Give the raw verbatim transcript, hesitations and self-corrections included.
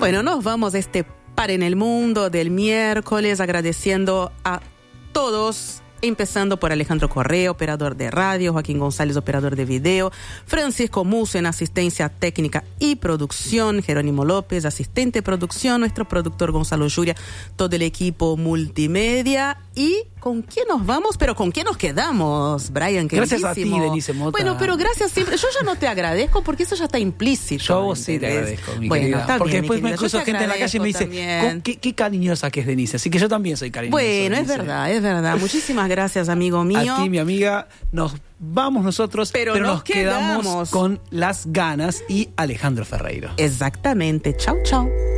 Bueno, nos vamos a este Par en el Mundo del miércoles, agradeciendo a todos, empezando por Alejandro Correa, operador de radio, Joaquín González, operador de video, Francisco Musso en asistencia técnica y producción, Jerónimo López, asistente de producción, nuestro productor Gonzalo Yuria, todo el equipo multimedia. ¿Y con quién nos vamos? Pero ¿con quién nos quedamos, Brian? Gracias a ti, Denise Mota. Bueno, pero gracias siempre. Yo ya no te agradezco porque eso ya está implícito. Yo a vos sí te agradezco, mi bueno, querida. Está porque bien, después mi me cruzo gente en la calle y me dice, ¿qué, qué cariñosa que es Denise? Así que yo también soy cariñoso. Bueno, es verdad, es verdad. Muchísimas gracias, amigo mío. A ti, mi amiga. Nos vamos nosotros, pero, pero nos, nos quedamos. quedamos con las ganas y Alejandro Ferreiro. Exactamente. Chau, chau.